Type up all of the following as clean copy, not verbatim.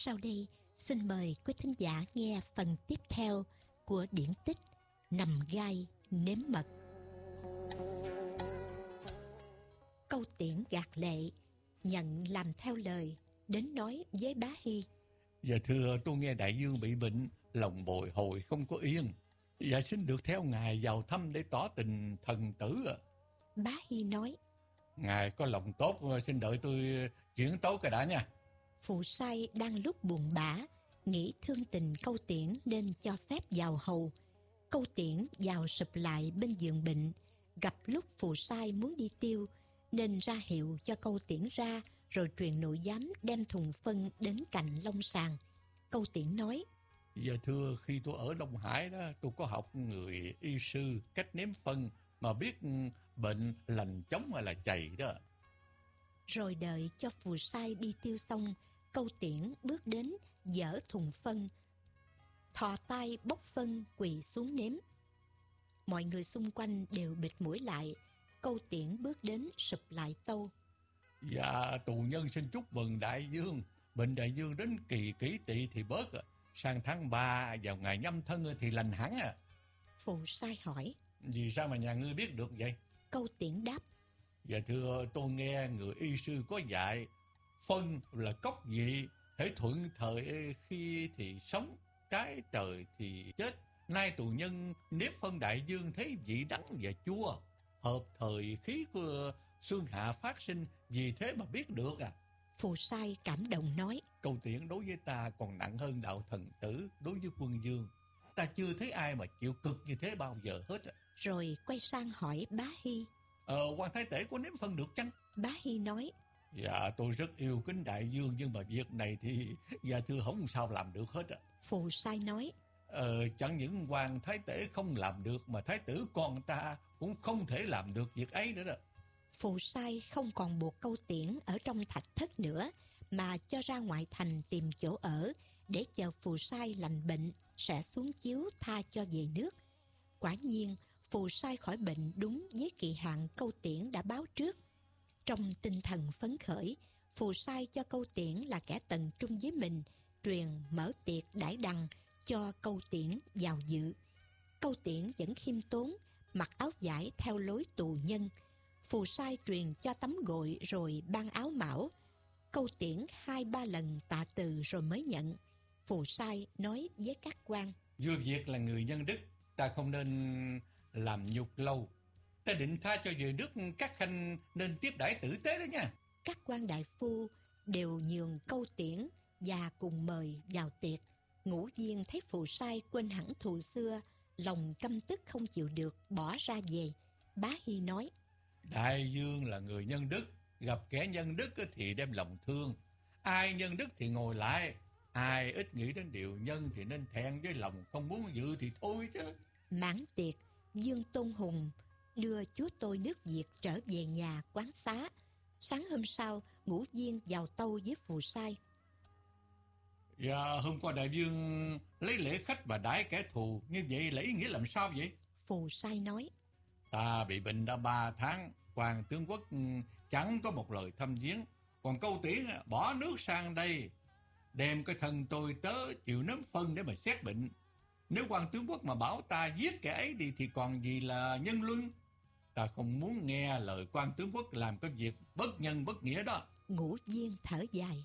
Sau đây, xin mời quý thính giả nghe phần tiếp theo của điển tích Nằm gai nếm mật. Câu Tiễn gạt lệ, nhận làm theo lời, đến nói với Bá Hy: Dạ thưa, tôi nghe đại vương bị bệnh, lòng bồi hồi không có yên. Dạ xin được theo ngài vào thăm để tỏ tình thần tử ạ. Bá Hy nói: Ngài có lòng tốt, xin đợi tôi chuyển tấu cái đã nha. Phụ sai đang lúc buồn bã, nghĩ thương tình Câu Tiễn nên cho phép vào hầu. Câu Tiễn vào sụp lại bên giường bệnh, gặp lúc phụ sai muốn đi tiêu, nên ra hiệu cho Câu Tiễn ra, rồi truyền nội giám đem thùng phân đến cạnh long sàng. Câu Tiễn nói: Dạ thưa, khi tôi ở Đông Hải đó, tôi có học người y sư cách nếm phân mà biết bệnh lành chóng hay là chày đó. Rồi đợi cho phù sai đi tiêu xong, Câu Tiễn bước đến dỡ thùng phân, thò tay bốc phân quỳ xuống nếm. Mọi người xung quanh đều bịt mũi lại. Câu Tiễn bước đến sụp lại tâu: Dạ tù nhân xin chúc mừng đại vương. Bệnh đại vương đến kỳ kỷ tỵ thì bớt, sang tháng 3 vào ngày nhâm thân thì lành hẳn. Phù sai hỏi: Vì sao mà nhà ngươi biết được vậy? Câu Tiễn đáp: Dạ thưa, tôi nghe người y sư có dạy, phân là cốc vị, hễ thuận thời khi thì sống, trái trời thì chết. Nay tù nhân nếp phân đại vương thấy vị đắng và chua, hợp thời khí của xương hạ phát sinh, vì thế mà biết được à. Phù sai cảm động nói: Câu Tiễn đối với ta còn nặng hơn đạo thần tử đối với quân vương. Ta chưa thấy ai mà chịu cực như thế bao giờ hết. Rồi quay sang hỏi Bá Hy: Quan thái tể có nếm phân được chăng? Bá Hy nói: Dạ tôi rất yêu kính đại vương, nhưng mà việc này thì dạ thưa không sao làm được hết. Phù sai nói: Chẳng những hoàng thái tể không làm được, mà thái tử con ta cũng không thể làm được việc ấy nữa đó. Phù sai không còn buộc Câu Tiễn ở trong thạch thất nữa, mà cho ra ngoại thành tìm chỗ ở, để chờ phù sai lành bệnh sẽ xuống chiếu tha cho về nước. Quả nhiên phù sai khỏi bệnh đúng với kỳ hạn Câu Tiễn đã báo trước. Trong tinh thần phấn khởi, phù sai cho Câu Tiễn là kẻ tận trung với mình, truyền mở tiệc đãi đằng cho Câu Tiễn vào dự. Câu Tiễn vẫn khiêm tốn, mặc áo vải theo lối tù nhân. Phù sai truyền cho tấm gội rồi ban áo mão. Câu Tiễn 2-3 lần tạ từ rồi mới nhận. Phù sai nói với các quan: Vua Việt là người nhân đức, ta không nên làm nhục lâu. Ta định tha cho về nước, các khanh nên tiếp đãi tử tế đó nha. Các quan đại phu đều nhường Câu Tiễn và cùng mời vào tiệc. Ngũ Viên thấy phù sai quên hẳn thù xưa, lòng căm tức không chịu được, bỏ ra về. Bá Hy nói: Đại vương là người nhân đức, gặp kẻ nhân đức thì đem lòng thương. Ai nhân đức thì ngồi lại, ai ít nghĩ đến điều nhân thì nên thẹn với lòng không muốn dự thì thôi chứ. Mãn tiệc, Dương Tôn Hùng đưa chúa tôi nước Việt trở về nhà quán xá. Sáng hôm sau, Ngũ Viên vào tâu với phù sai: Dạ hôm qua đại vương lấy lễ khách mà đãi kẻ thù, như vậy là ý nghĩa làm sao vậy? Phù sai nói: Ta bị bệnh đã 3 tháng, hoàng tướng quốc chẳng có một lời thăm viếng. Còn Câu Tiễn bỏ nước sang đây, đem cái thân tôi tớ chịu nếm phân để mà xét bệnh. Nếu hoàng tướng quốc mà bảo ta giết kẻ ấy thì còn gì là nhân luân. Ta không muốn nghe lời quan tướng quốc làm cái việc bất nhân bất nghĩa đó. Ngũ Viên thở dài: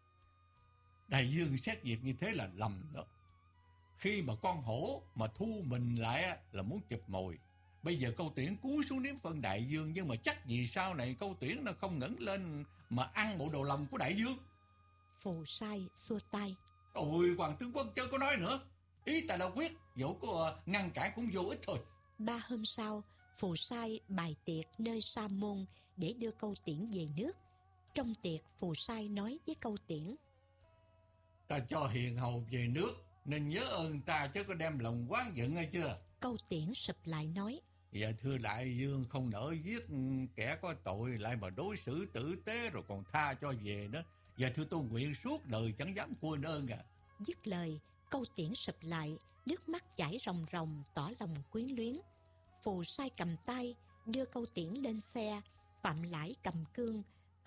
Đại vương xét việc như thế là lầm đó. Khi mà con hổ mà thu mình lại là muốn chụp mồi. Bây giờ Câu Tiễn cúi xuống nếm phân đại vương, nhưng mà chắc gì sau này Câu Tiễn nó không ngẩng lên mà ăn bộ đồ lòng của đại vương. Phù sai xua tay: Ôi hoàng tướng quân chớ có nói nữa, ý ta đã quyết, dẫu có ngăn cản cũng vô ích thôi. 3 hôm sau, phù sai bài tiệc nơi Sa Môn để đưa Câu Tiễn về nước. Trong tiệc, phù sai nói với Câu Tiễn: Ta cho hiền hầu về nước nên nhớ ơn ta, chứ có đem lòng oán giận hay chưa? Câu Tiễn sụp lại nói: Dạ thưa đại vương, không nỡ giết kẻ có tội, lại mà đối xử tử tế rồi còn tha cho về nữa. Dạ thưa tôi nguyện suốt đời chẳng dám quên ơn à. Dứt lời, Câu Tiễn sụp lại, nước mắt chảy ròng ròng, tỏ lòng quyến luyến. Phù sai cầm tay đưa Câu Tiễn lên xe, Phạm Lãi cầm cương. Câu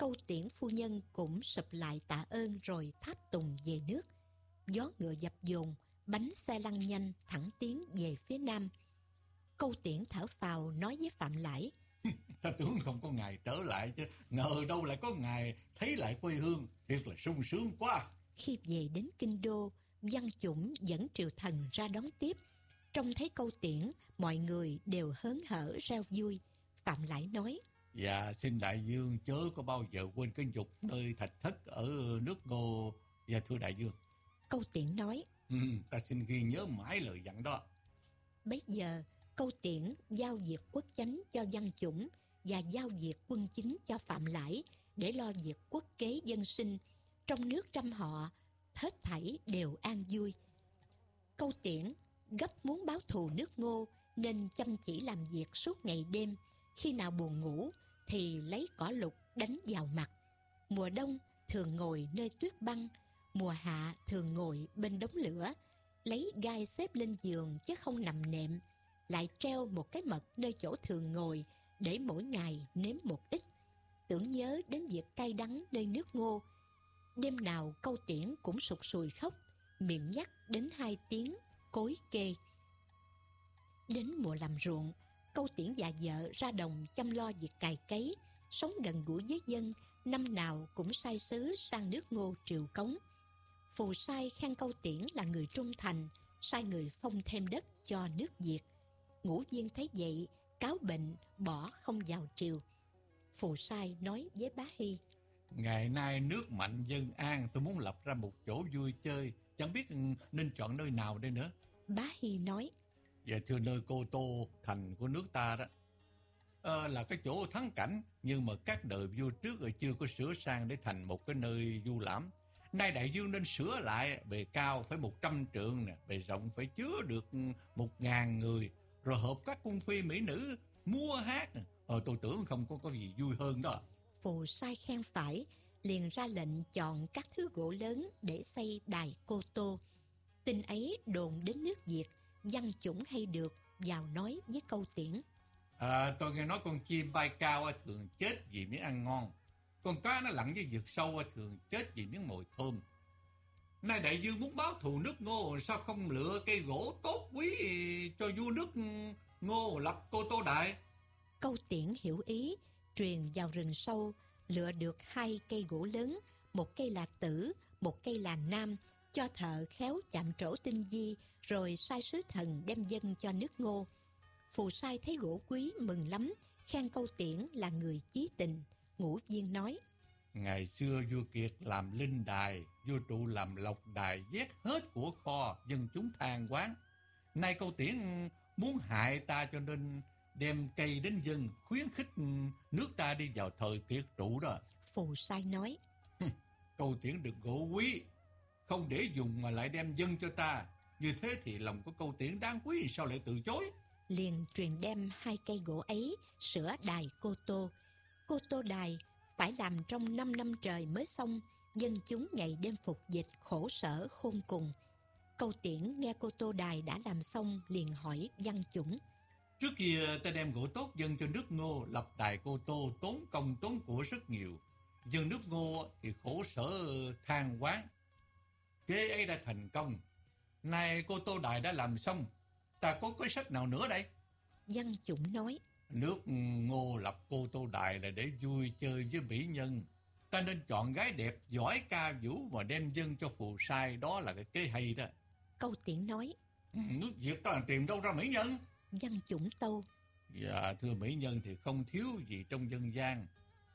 Câu Tiễn phu nhân cũng sụp lại tạ ơn rồi tháp tùng về nước. Gió ngựa dập dồn, bánh xe lăn nhanh thẳng tiến về phía nam. Câu Tiễn thở phào nói với Phạm Lãi: Ta tưởng không có ngày trở lại chứ, ngờ đâu lại có ngày thấy lại quê hương, thiệt là sung sướng quá. Khi về đến kinh đô, Văn Chủng dẫn triều thần ra đón tiếp. Trông thấy Câu Tiễn, mọi người đều hớn hở reo vui. Phạm Lãi nói: Dạ xin đại dương chớ có bao giờ quên cái nhục nơi thạch thất ở nước Ngô. Dạ thưa đại dương. Câu Tiễn nói: Ta xin ghi nhớ mãi lời dặn đó. Bấy giờ Câu Tiễn giao việc quốc chánh cho Văn Chủng và giao việc quân chính cho Phạm Lãi để lo việc quốc kế dân sinh. Trong nước trăm họ, hết thảy đều an vui. Câu Tiễn gấp muốn báo thù nước Ngô nên chăm chỉ làm việc suốt ngày đêm. Khi nào buồn ngủ thì lấy cỏ lục đánh vào mặt. Mùa đông thường ngồi nơi tuyết băng, mùa hạ thường ngồi bên đống lửa, lấy gai xếp lên giường chứ không nằm nệm, lại treo một cái mật nơi chỗ thường ngồi để mỗi ngày nếm một ít, tưởng nhớ đến việc cay đắng nơi nước Ngô. Đêm nào Câu Tiễn cũng sụt sùi khóc, miệng nhắc đến 2 tiếng cối kê. Đến mùa làm ruộng, Câu Tiễn và vợ ra đồng chăm lo việc cày cấy, sống gần gũi với dân, năm nào cũng sai sứ sang nước Ngô triều cống. Phù sai khen Câu Tiễn là người trung thành, sai người phong thêm đất cho nước Việt. Ngũ Viên thấy vậy, cáo bệnh bỏ không vào triều. Phù sai nói với Bá Hy: Ngày nay nước mạnh dân an, tôi muốn lập ra một chỗ vui chơi, chẳng biết nên chọn nơi nào đây nữa. Bá Hy nói: Dạ thưa nơi Cô Tô, thành của nước ta đó, là cái chỗ thắng cảnh, nhưng mà các đời vua trước rồi chưa có sửa sang để thành một cái nơi du lãm. Nay đại dương nên sửa lại, bề cao phải 100 trượng nè, bề rộng phải chứa được 1000 người, rồi hợp các cung phi mỹ nữ múa hát nè. Tôi tưởng không có gì vui hơn đó. Phù sai khen phải, liền ra lệnh chọn các thứ gỗ lớn để xây đài Cô Tô. Tin ấy đồn đến nước Việt, Văn Chủng hay được, vào nói với Câu Tiễn: Tôi nghe nói con chim bay cao thường chết vì miếng ăn ngon, con cá nó lặn với vực sâu thường chết vì miếng mồi thơm. Nay đại dương muốn báo thù nước Ngô, sao không lựa cây gỗ tốt quý cho vua nước Ngô lập Cô Tô Đại? Câu Tiễn hiểu ý, truyền vào rừng sâu, lựa được 2 cây gỗ lớn, một cây là tử, một cây là nam, cho thợ khéo chạm trổ tinh vi, rồi sai sứ thần đem dâng cho nước Ngô. Phù sai thấy gỗ quý mừng lắm, khen Câu Tiễn là người chí tình. Ngũ Viên nói: Ngày xưa vua Kiệt làm linh đài, vua Trụ làm lộc đài, vét hết của kho, dân chúng than oán. Nay Câu Tiễn muốn hại ta cho nên đem cây đến dân, khuyến khích nước ta đi vào thời kiệt trụ đó. Phù sai nói: Câu Tiễn được gỗ quý, không để dùng mà lại đem dân cho ta. Như thế thì lòng của Câu Tiễn đáng quý, sao lại từ chối? Liền truyền đem 2 cây gỗ ấy sửa đài Cô Tô. Cô Tô đài phải làm trong 5 năm trời mới xong, dân chúng ngày đêm phục dịch khổ sở khôn cùng. Câu Tiễn nghe Cô Tô đài đã làm xong, liền hỏi Văn Chủng: Trước kia ta đem gỗ tốt dân cho nước Ngô, lập đài Cô Tô tốn công tốn của rất nhiều. Dân nước Ngô thì khổ sở than oán. Kế ấy đã thành công. Nay Cô Tô đài đã làm xong, ta có cái sách nào nữa đây? Văn Chủng nói: Nước Ngô lập Cô Tô đài là để vui chơi với mỹ nhân. Ta nên chọn gái đẹp, giỏi ca vũ và đem dâng cho phù sai, đó là cái kế hay đó. Câu Tiễn nói: Nước Việt ta tìm đâu ra mỹ nhân? Văn Chủng tâu: Dạ thưa mỹ nhân thì không thiếu gì trong dân gian.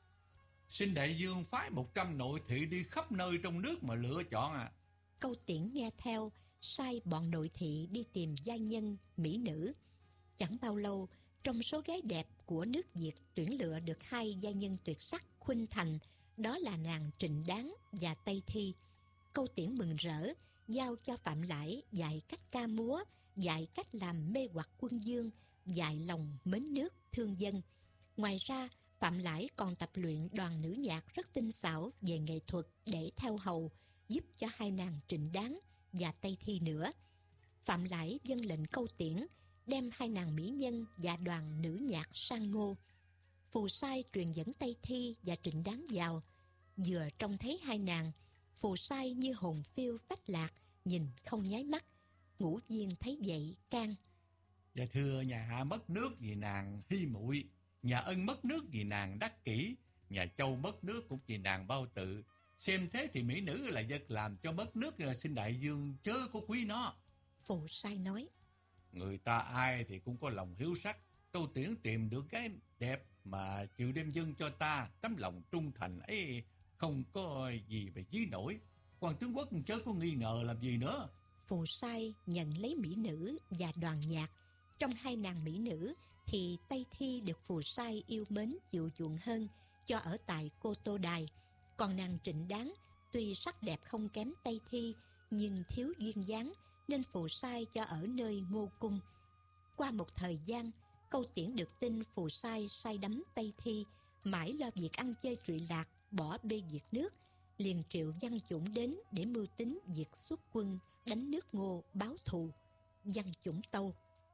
Xin đại dương phái 100 nội thị đi khắp nơi trong nước mà lựa chọn à. Câu Tiễn nghe theo, sai bọn nội thị đi tìm giai nhân, mỹ nữ. Chẳng bao lâu, trong số gái đẹp của nước Việt tuyển lựa được 2 giai nhân tuyệt sắc khuynh thành, đó là nàng Trịnh Đáng và Tây Thi. Câu Tiễn mừng rỡ, giao cho Phạm Lãi dạy cách ca múa, dạy cách làm mê hoặc quân dương, dạy lòng mến nước thương dân. Ngoài ra, Phạm Lãi còn tập luyện đoàn nữ nhạc rất tinh xảo về nghệ thuật để theo hầu, giúp cho 2 nàng Trịnh Đáng và Tây Thi nữa. Phạm Lãi vâng lệnh Câu Tiễn đem 2 nàng mỹ nhân và đoàn nữ nhạc sang Ngô. Phù sai truyền dẫn Tây Thi và Trịnh Đáng vào. Vừa trông thấy hai nàng, phù sai như hồn phiêu phách lạc, nhìn không nháy mắt. Ngũ Viên thấy vậy can: Dạ thưa, nhà Hạ mất nước vì nàng Hy Muội, nhà Ân mất nước vì nàng Đắc Kỷ, nhà Châu mất nước cũng vì nàng Bao Tự. Xem thế thì mỹ nữ là vật làm cho mất nước, xin đại vương chớ có quý nó. Phù sai nói: Người ta ai thì cũng có lòng hiếu sắc. Câu Tiễn tìm được cái đẹp mà chịu đem dâng cho ta, tấm lòng trung thành ấy không có gì mà dí nổi. Quan tướng quốc chớ có nghi ngờ làm gì nữa. Phù sai nhận lấy mỹ nữ và đoàn nhạc. Trong hai nàng mỹ nữ thì Tây Thi được phù sai yêu mến chịu chuộng hơn, cho ở tại Cô Tô Đài. Còn nàng Trịnh Đáng tuy sắc đẹp không kém Tây Thi, nhưng thiếu duyên dáng, nên phù sai cho ở nơi Ngô Cung. Qua một thời gian, Câu Tiễn được tin phù sai say đắm Tây Thi, mãi lo việc ăn chơi trụy lạc, bỏ bê việc nước, liền triệu Văn Chủng đến để mưu tính việc xuất quân đánh nước Ngô báo thù. Văn Chủng tâu: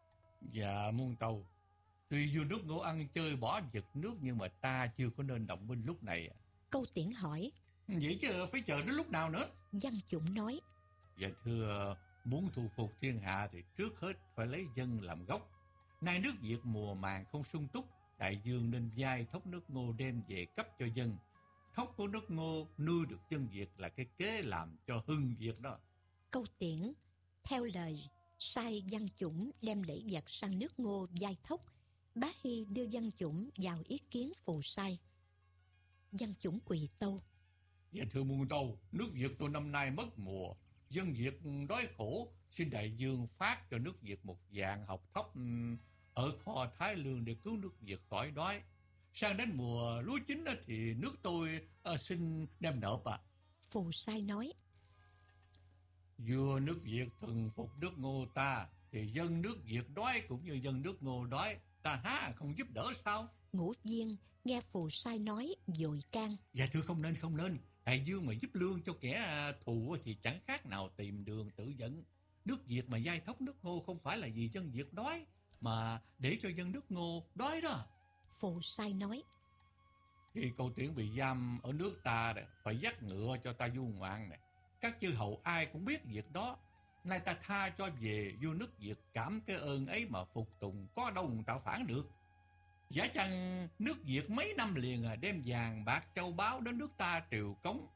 Dạ muôn tâu, tuy vua nước Ngô ăn chơi bỏ giật nước, nhưng mà ta chưa có nên động binh lúc này. Câu Tiễn hỏi: Vậy chứ phải chờ đến lúc nào nữa? Văn Chủng nói: Dạ thưa, muốn thu phục thiên hạ thì trước hết phải lấy dân làm gốc. Nay nước Việt mùa màng không sung túc, đại vương nên vay thóc nước Ngô đem về cấp cho dân. Thóc của nước Ngô nuôi được dân Việt là cái kế làm cho hưng Việt đó. Câu Tiễn theo lời sai Văn Chủng đem lễ vật sang nước Ngô vay thóc. Bá Hy đưa Văn Chủng vào ý kiến phù sai. Văn Chủng quỳ tâu: Dạ thưa muôn tâu, nước Việt tôi năm nay mất mùa, dân Việt đói khổ, xin đại vương phát cho nước Việt một vạn hộc thóc ở kho Thái Lương để cứu nước Việt khỏi đói. Sang đến mùa lúa chín thì nước tôi xin đem nộp à. Phù sai nói: Vua nước Việt thần phục nước Ngô ta, thì dân nước Việt đói cũng như dân nước Ngô đói, ta há không giúp đỡ sao? Ngũ Viên nghe phù sai nói vội can: Dạ thưa, không nên. Đại vương mà giúp lương cho kẻ thù thì chẳng khác nào tìm đường tự dẫn. Nước Việt mà vay thóc nước Ngô không phải là vì dân Việt đói, mà để cho dân nước Ngô đói đó. Phù sai nói: Khi Câu Tiễn bị giam ở nước ta phải dắt ngựa cho ta du ngoạn này. Các chư hầu ai cũng biết việc đó. Nay ta tha cho về, vua nước Việt cảm cái ơn ấy mà phục tùng, có đâu mà tạo phản được. Giả chăng nước Việt mấy năm liền đem vàng bạc châu báu đến nước ta triều cống,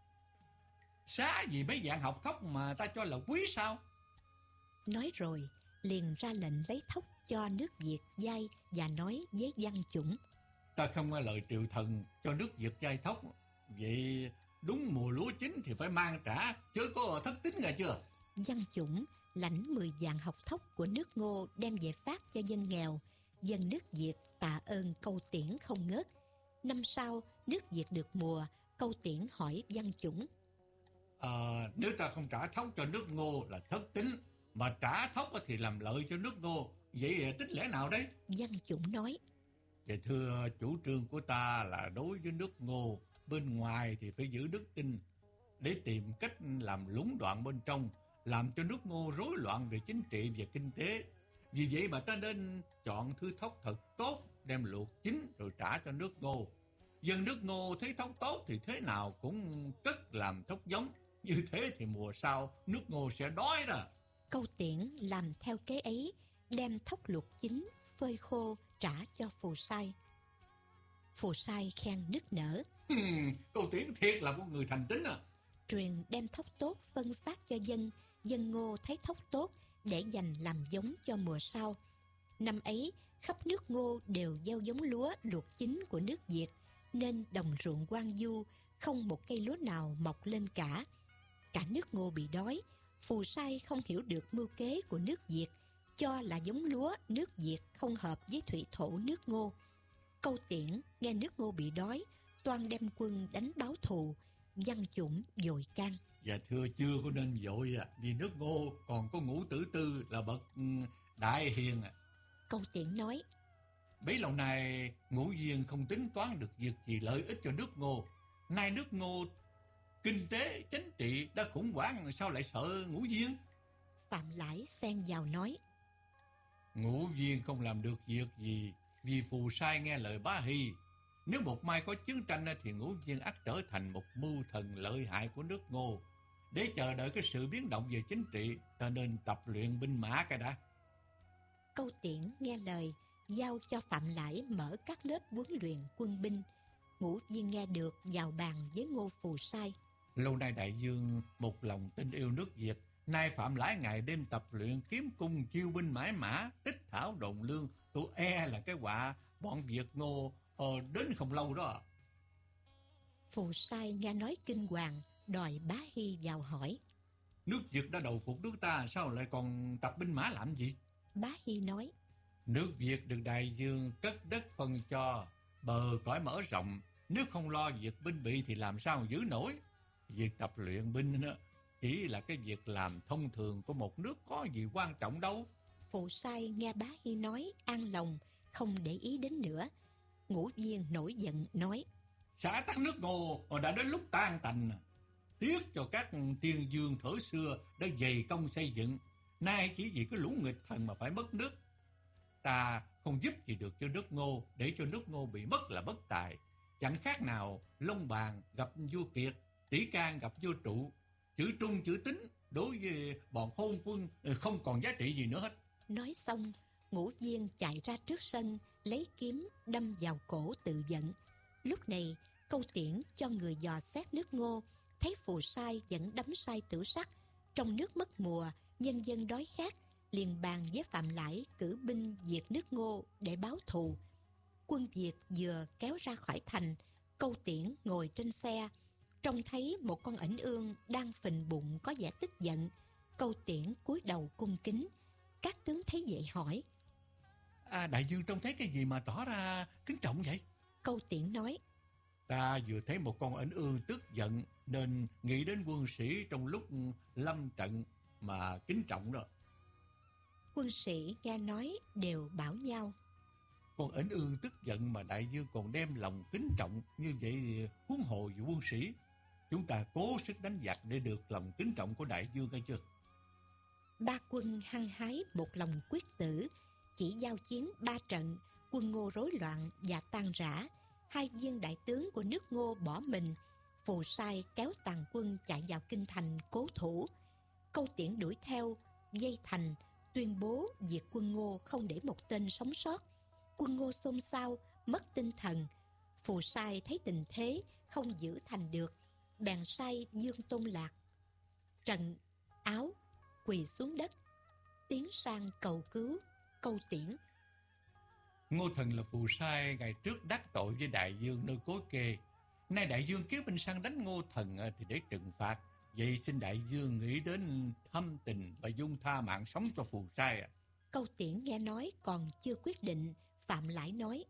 xá gì mấy vạn học thóc mà ta cho là quý sao? Nói rồi liền ra lệnh lấy thóc cho nước Việt vay và nói với Văn Chủng: Ta không nghe lời triều thần cho nước Việt vay thóc, vậy đúng mùa lúa chín thì phải mang trả, chứ có thất tín nghe chưa? Văn Chủng lãnh 10 vạn học thóc của nước Ngô đem về phát cho dân nghèo. Dân nước Việt tạ ơn Câu Tiễn không ngớt. Năm sau nước Việt được mùa, Câu Tiễn hỏi Văn Chủng: Nếu ta không trả thóc cho nước Ngô là thất tín, mà trả thóc thì làm lợi cho nước Ngô, vậy tính lẽ nào đấy? Văn Chủng nói: Dạ thưa, chủ trương của ta là đối với nước Ngô, bên ngoài thì phải giữ đức tin, để tìm cách làm lũng đoạn bên trong, làm cho nước Ngô rối loạn về chính trị và kinh tế. Vì vậy mà ta nên chọn thứ thóc thật tốt, đem luộc chín rồi trả cho nước Ngô. Dân nước Ngô thấy thóc tốt thì thế nào cũng cất làm thóc giống. Như thế thì mùa sau nước Ngô sẽ đói đó. Câu Tiễn làm theo kế ấy, đem thóc luộc chín, phơi khô trả cho phù sai. Phù sai khen nức nở: Câu Tiễn thiệt là một người thành tín à. Truyền đem thóc tốt phân phát cho dân. Dân Ngô thấy thóc tốt để dành làm giống cho mùa sau. Năm ấy khắp nước Ngô đều gieo giống lúa luộc chín của nước Việt, nên đồng ruộng hoang vu, không một cây lúa nào mọc lên cả. Cả nước Ngô bị đói. Phù sai không hiểu được mưu kế của nước Việt, cho là giống lúa nước Việt không hợp với thủy thổ nước Ngô. Câu Tiễn nghe nước Ngô bị đói, toan đem quân đánh báo thù. Văn Chủng vội can: Dạ thưa, chưa có nên vội vì nước Ngô còn có Ngũ Tử Tư là bậc đại hiền. Câu Tiễn nói: Bấy lâu nay Ngũ Viên không tính toán được việc gì lợi ích cho nước Ngô. Nay nước Ngô kinh tế chính trị đã khủng hoảng, sao lại sợ Ngũ Viên? Phạm Lãi xen vào nói: Ngũ Viên không làm được việc gì vì phù sai nghe lời Bá Hy. Nếu một mai có chiến tranh thì Ngũ Viên ắt trở thành một mưu thần lợi hại của nước Ngô. Để chờ đợi cái sự biến động về chính trị, ta nên tập luyện binh mã cái đã. Câu Tiễn nghe lời, giao cho Phạm Lãi mở các lớp huấn luyện quân binh. Ngũ Viên nghe được vào bàn với Ngô Phù Sai. Lâu nay đại vương một lòng tin yêu nước Việt, nay Phạm Lãi ngày đêm tập luyện kiếm cung chiêu binh mãi mã, tích thảo đồn lương, tôi e là cái họa bọn Việt Ngô đến không lâu đó. Phù Sai nghe nói kinh hoàng, đòi Bá Hy vào hỏi. Nước Việt đã đầu phục nước ta, sao lại còn tập binh mã làm gì? Bá Hy nói, nước Việt được đại vương cất đất phân cho, bờ cõi mở rộng, nếu không lo việc binh bị thì làm sao giữ nổi. Việc tập luyện binh chỉ là cái việc làm thông thường của một nước, có gì quan trọng đâu. Phù Sai nghe Bá Hy nói an lòng, không để ý đến nữa. Ngũ Viên nổi giận nói, xã tắc nước Ngô đã đến lúc tan tành. Tiếc cho các tiên vương thở xưa đã dày công xây dựng, nay chỉ vì cái lũ nghịch thần mà phải mất nước. Ta không giúp gì được cho nước Ngô, để cho nước Ngô bị mất là bất tài. Chẳng khác nào Long Bàn gặp vua Kiệt, Tỷ Can gặp vua Trụ. Chữ trung chữ tính đối với bọn hôn quân không còn giá trị gì nữa hết. Nói xong, Ngũ Viên chạy ra trước sân, lấy kiếm đâm vào cổ tự giận. Lúc này, Câu Tiễn cho người dò xét nước Ngô, thấy Phù Sai vẫn đắm say tử sắc. Trong nước mất mùa, nhân dân đói khát, liền bàn với Phạm Lãi cử binh diệt nước Ngô để báo thù. Quân Việt vừa kéo ra khỏi thành, Câu Tiễn ngồi trên xe, trông thấy một con ảnh ương đang phình bụng có vẻ tức giận. Câu Tiễn cúi đầu cung kính. Các tướng thấy vậy hỏi, đại vương trông thấy cái gì mà tỏ ra kính trọng vậy? Câu Tiễn nói, ta vừa thấy một con ảnh ương tức giận, nên nghĩ đến quân sĩ trong lúc lâm trận mà kính trọng đó. Quân sĩ nghe nói đều bảo nhau, con ảnh ương tức giận mà đại vương còn đem lòng kính trọng như vậy, huống hồ về quân sĩ. Chúng ta cố sức đánh giặc để được lòng kính trọng của đại vương hay chưa? Ba quân hăng hái một lòng quyết tử. Chỉ giao chiến 3 trận, quân Ngô rối loạn và tan rã. 2 viên đại tướng của nước Ngô bỏ mình. Phù Sai kéo tàn quân chạy vào kinh thành cố thủ. Câu Tiễn đuổi theo, vây thành, tuyên bố diệt quân Ngô không để một tên sống sót. Quân Ngô xôn xao, mất tinh thần. Phù Sai thấy tình thế không giữ thành được, bèn sai Dương Tôn Lạc trần áo quỳ xuống đất, tiến sang cầu cứu Câu Tiễn. Ngô Thần là Phù Sai ngày trước đắc tội với đại vương nơi Cối Kê. Nay đại vương kéo binh sang đánh Ngô Thần thì để trừng phạt. Vậy xin đại vương nghĩ đến thâm tình và dung tha mạng sống cho Phù Sai. Câu Tiễn nghe nói còn chưa quyết định. Phạm Lãi nói,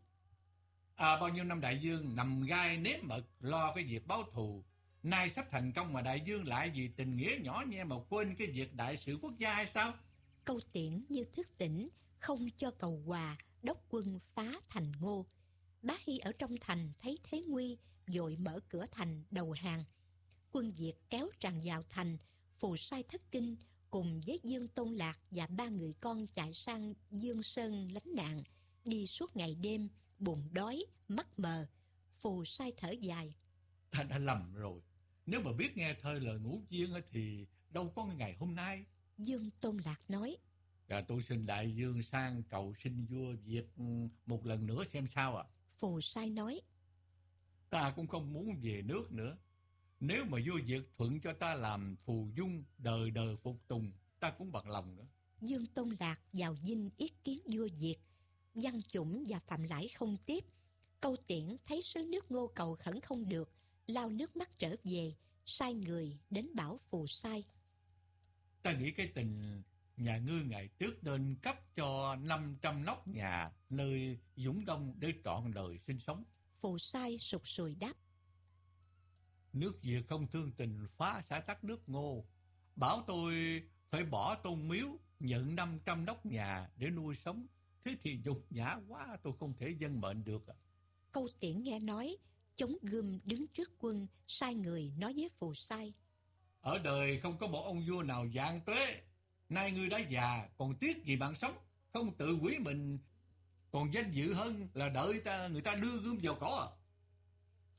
bao nhiêu năm đại vương nằm gai nếm mật lo cái việc báo thù, nay sắp thành công mà đại vương lại vì tình nghĩa nhỏ nhe mà quên cái việc đại sự quốc gia hay sao? Câu Tiễn như thức tỉnh, không cho cầu hòa, đốc quân phá thành Ngô. Bá Hy ở trong thành thấy thế nguy, vội mở cửa thành đầu hàng. Quân Việt kéo tràn vào thành. Phù Sai thất kinh, cùng với Dương Tôn Lạc và 3 người con chạy sang Dương Sơn lánh nạn. Đi suốt ngày đêm, bụng đói, mắt mờ. Phù Sai thở dài, Ta đã lầm rồi. Nếu mà biết nghe thơi lời Ngũ Viên thì đâu có ngày hôm nay. Dương Tôn Lạc nói, Tôi xin đại vương sang cầu xin vua Việt một lần nữa xem sao ạ. Phù Sai nói, ta cũng không muốn về nước nữa. Nếu mà vua Việt thuận cho ta làm phù dung đời đời phục tùng, ta cũng bằng lòng nữa. Dương Tôn Lạc vào dinh ý kiến vua Việt. Văn Chủng và Phạm Lãi không tiếp. Câu Tiễn thấy sứ nước Ngô cầu khẩn không được, lau nước mắt trở về, sai người đến bảo Phù Sai. Ta nghĩ cái tình nhà ngươi ngày trước nên cấp cho 500 nóc nhà nơi Dũng Đông để trọn đời sinh sống. Phù Sai sụt sùi đáp, nước Việt không thương tình phá xã tắc nước Ngô, bảo tôi phải bỏ tôn miếu, nhận 500 nóc nhà để nuôi sống. Thế thì nhục nhã quá, tôi không thể vâng mệnh được. Câu Tiễn nghe nói, chống gươm đứng trước quân, sai người nói với Phù Sai, ở đời không có một ông vua nào vạn tuế. Nay ngươi đã già, còn tiếc gì mạng sống, không tự quý mình, còn danh dự hơn là đợi người ta đưa gươm vào cỏ.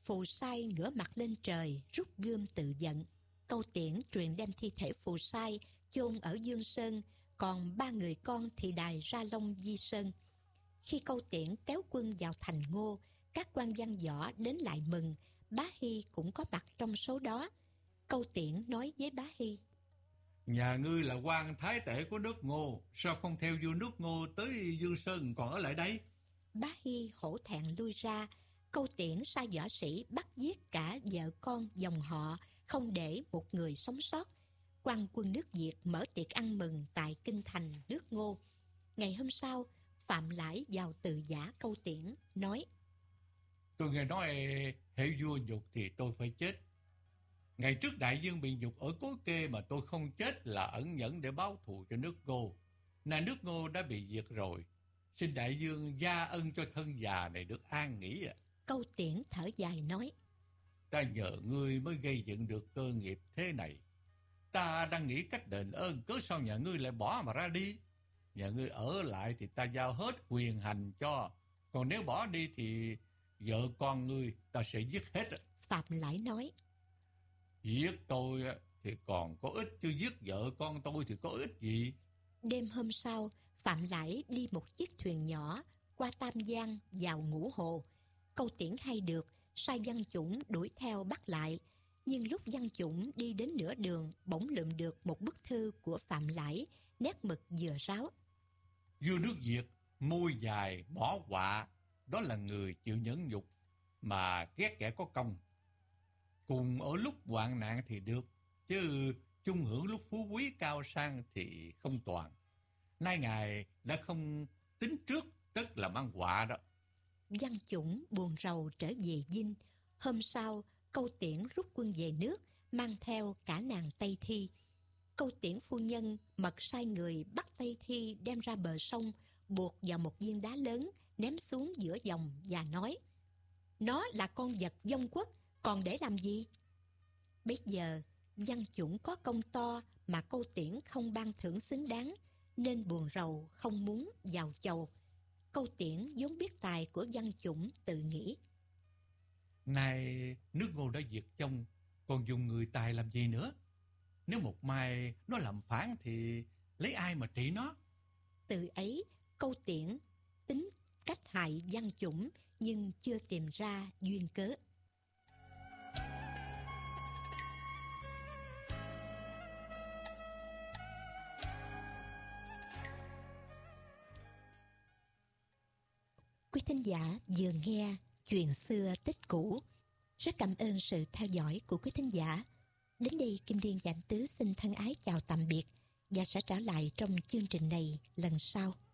Phù Sai ngửa mặt lên trời, rút gươm tự giận. Câu Tiễn truyền đem thi thể Phù Sai chôn ở Dương Sơn, còn 3 người con thì đày ra Long Di Sơn. Khi Câu Tiễn kéo quân vào thành Ngô, các quan văn võ đến lại mừng, Bá Hy cũng có mặt trong số đó. Câu Tiễn nói với Bá Hy: Nhà ngươi là quan thái tể của nước Ngô, sao không theo vua nước Ngô tới Dương Sơn còn ở lại đây? Bá Hy hổ thẹn lui ra. Câu Tiễn sai võ sĩ bắt giết cả vợ con dòng họ, không để một người sống sót. Quan quân nước Việt mở tiệc ăn mừng tại kinh thành nước Ngô. Ngày hôm sau, Phạm Lãi vào từ giả Câu Tiễn, nói: Tôi nghe nói hệ vua nhục thì tôi phải chết. Ngày trước đại dương bị nhục ở Cối Kê mà tôi không chết là ẩn nhẫn để báo thù cho nước Ngô. Nay nước Ngô đã bị diệt rồi, xin đại dương gia ân cho thân già này được an nghỉ ạ. Câu Tiễn thở dài nói: Ta nhờ ngươi mới gây dựng được cơ nghiệp thế này. Ta đang nghĩ cách đền ơn, cớ sao nhà ngươi lại bỏ mà ra đi? Nhà ngươi ở lại thì ta giao hết quyền hành cho, còn nếu bỏ đi thì vợ con ngươi ta sẽ giết hết. Phạm Lãi nói: Giết tôi thì còn có ích, chứ giết vợ con tôi thì có ích gì? Đêm hôm sau, Phạm Lãi đi một chiếc thuyền nhỏ qua Tam Giang vào Ngũ Hồ. Câu Tiễn hay được, sai Văn Chủng đuổi theo bắt lại. Nhưng lúc Văn Chủng đi đến nửa đường, bỗng lượm được một bức thư của Phạm Lãi, nét mực vừa ráo. Vua nước Việt môi dài bỏ họa, đó là người chịu nhẫn nhục mà ghét kẻ có công. Cùng ở lúc hoạn nạn thì được, chứ chung hưởng lúc phú quý cao sang thì không toàn. Nay ngài đã không tính trước, tất là mang họa đó. Văn Chủng buồn rầu trở về Dinh. Hôm sau, Câu Tiễn rút quân về nước, mang theo cả nàng Tây Thi. Câu Tiễn phu nhân mật sai người bắt Tây Thi đem ra bờ sông, buộc vào một viên đá lớn, ném xuống giữa dòng và nói: Nó là con vật vong quốc, còn để làm gì? Bây giờ, Văn Chủng có công to mà Câu Tiễn không ban thưởng xứng đáng, nên buồn rầu không muốn vào chầu. Câu Tiễn vốn biết tài của Văn Chủng, tự nghĩ: Nay nước Ngô đã diệt vong, còn dùng người tài làm gì nữa? Nếu một mai nó làm phản thì lấy ai mà trị nó? Từ ấy, Câu Tiễn tính cách hại Văn Chủng, nhưng chưa tìm ra duyên cớ. Quý thính giả vừa nghe chuyện xưa tích cũ. Rất cảm ơn sự theo dõi của quý thính giả. Đến đây Kim Liên Vạn Tứ xin thân ái chào tạm biệt và sẽ trở lại trong chương trình này lần sau.